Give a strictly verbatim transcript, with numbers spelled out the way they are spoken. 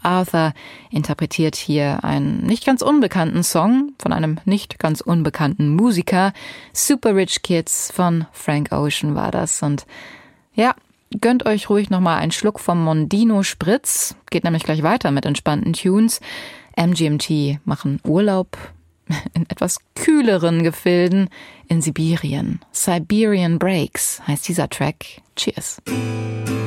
Arthur interpretiert hier einen nicht ganz unbekannten Song von einem nicht ganz unbekannten Musiker. Super Rich Kids von Frank Ocean war das. Und ja, gönnt euch ruhig nochmal einen Schluck vom Mondino Spritz. Geht nämlich gleich weiter mit entspannten Tunes. M G M T machen Urlaub in etwas kühleren Gefilden in Sibirien. Siberian Breaks heißt dieser Track. Cheers.